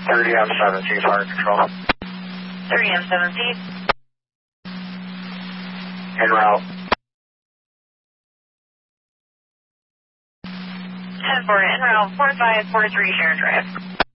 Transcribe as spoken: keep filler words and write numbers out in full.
thirty M seven, T fire control. thirty M seven, Pete. En route. ten four, en route, four five four three, Sharon Drive.